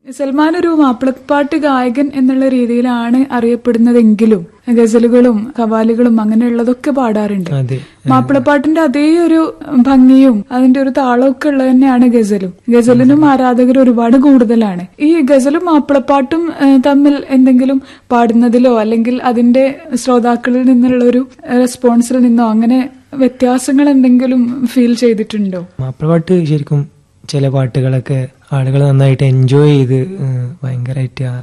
സൽമാൻ ഒരു മാപ്പിളപ്പാട്ട് ഗായകൻ എന്നുള്ള രീതിയിലാണ് അറിയപ്പെടുന്നതെങ്കിലും ഗസലുകളും കവാലികളും അങ്ങനെയുള്ളതൊക്കെ പാടാറുണ്ട്. മാപ്പിളപ്പാട്ടിന്റെ അതേ ഒരു ഭംഗിയും അതിന്റെ ഒരു താളമൊക്കെ ഉള്ളത് തന്നെയാണ് ഗസലും. ഗസലിനും ആരാധകർ ഒരുപാട് കൂടുതലാണ്. ഈ ഗസലും മാപ്പിളപ്പാട്ടും തമ്മിൽ എന്തെങ്കിലും പാടുന്നതിലോ അല്ലെങ്കിൽ അതിന്റെ ശ്രോതാക്കളിൽ നിന്നുള്ള ഒരു റെസ്പോൺസിൽ നിന്നോ അങ്ങനെ വ്യത്യാസങ്ങൾ എന്തെങ്കിലും ഫീൽ ചെയ്തിട്ടുണ്ടോ? മാപ്പിളപ്പാട്ട് ശരിക്കും ചില പാട്ടുകളൊക്കെ ആളുകൾ നന്നായിട്ട് എൻജോയ് ചെയ്ത് ഭയങ്കരമായിട്ട്